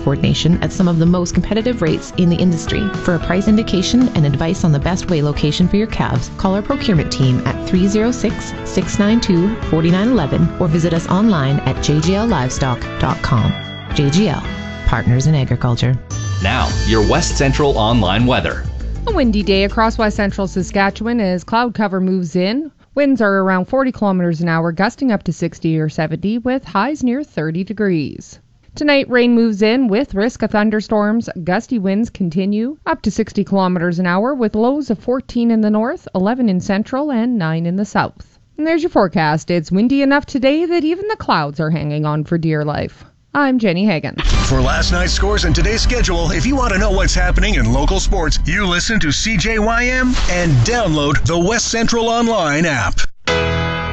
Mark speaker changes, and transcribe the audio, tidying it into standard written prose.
Speaker 1: coordination at some of the most competitive rates in the industry. For a price indication and advice on the best weigh location for your calves, call our procurement team at 306-692-4911 or visit us online at jgllivestock.com. JGL, Partners in Agriculture.
Speaker 2: Now, your West Central online weather.
Speaker 3: A windy day across West Central Saskatchewan as cloud cover moves in. Winds are around 40 kilometers an hour, gusting up to 60 or 70 with highs near 30 degrees. Tonight, rain moves in with risk of thunderstorms. Gusty winds continue up to 60 kilometers an hour with lows of 14 in the north, 11 in central, and 9 in the south. And there's your forecast. It's windy enough today that even the clouds are hanging on for dear life. I'm Jenny Hagan.
Speaker 4: For last night's scores and today's schedule, if you want to know what's happening in local sports, you listen to CJYM and download the West Central Online app.